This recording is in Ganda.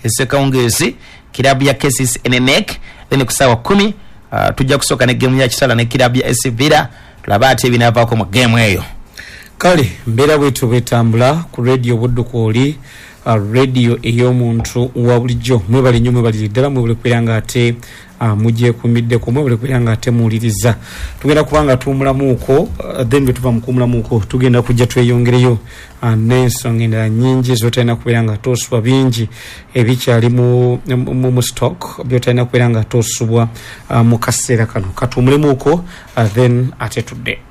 Sekawungezi kilabu ya Cases Enenek then kusawa 10 tujja kusoka ne game ya Kitala ne kilabu ya AS Villa tulaba ate binavaako mu game eyo. Kale mbera bwetu betambula ku radio Budduko oli radio ey'omuntu wa bulijjo mwebali nnyo mwebali ddala mwebali kwiranga ate mujje kumidde ko mwebali kwiranga ate muwuliriza tugenda kubanga tuumulamuuko then bwe tuva mu kuumulamuuko tugenda kujja tweyongereyo n'ensonga endala nnyingi z'otalina kubeera nga toosubwa bingi ebikyali mu stock by'otalina kubeera nga toosubwa mu kaseera kano katuumulamuuko then ate tudde.